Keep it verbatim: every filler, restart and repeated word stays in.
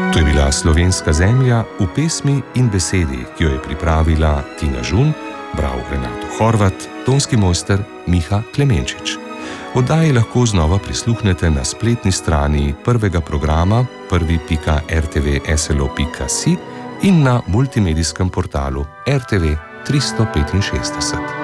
To je bila Slovenska zemlja v pesmi in besedi, ki jo je pripravila Tina Žun, bral Renato Horvat, tonski mojster Miha Klemenčič. Oddaji lahko znova prisluhnete na spletni strani prvega programa prvi pika r t v s l o pika si in na multimedijskem portalu R T V tristo petinšestdeset.